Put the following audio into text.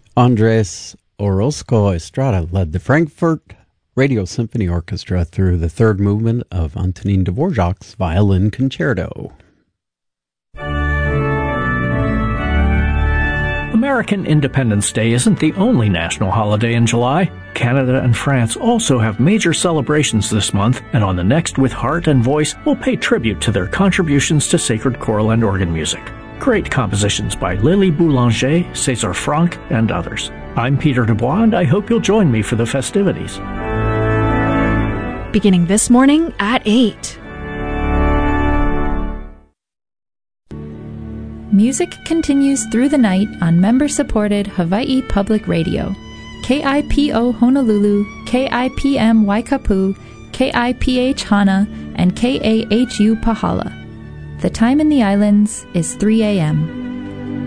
Andres Orozco Estrada led the Frankfurt Radio Symphony Orchestra through the third movement of Antonin Dvorak's Violin Concerto. American Independence Day isn't the only national holiday in July. Canada and France also have major celebrations this month, and on the next With Heart and Voice, we'll pay tribute to their contributions to sacred choral and organ music. Great compositions by Lily Boulanger, César Franck, and others. I'm Peter Dubois, and I hope you'll join me for the festivities. Beginning this morning at 8. Music continues through the night on member-supported Hawaii Public Radio. KIPO Honolulu, KIPM Waikapu, KIPH Hana, and KAHU Pahala. The time in the islands is 3 a.m.